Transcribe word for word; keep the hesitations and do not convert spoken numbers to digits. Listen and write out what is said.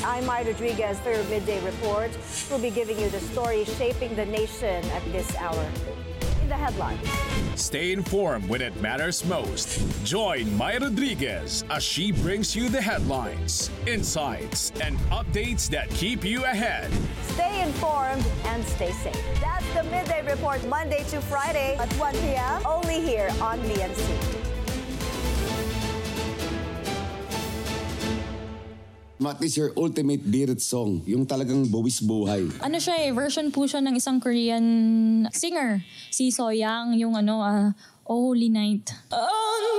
I'm Maya Rodriguez for your Midday Report. We'll be giving you the story shaping the nation at this hour. In the headlines. Stay informed when it matters most. Join Maya Rodriguez as she brings you the headlines, insights, and updates that keep you ahead. Stay informed and stay safe. That's the Midday Report, Monday to Friday at one p.m. only here on B N C. What is your ultimate beard song? Yung talagang buwis buhay. Ano siya eh, version po siya ng isang Korean singer. Si Soyang, yung ano, uh, Oh Holy Night.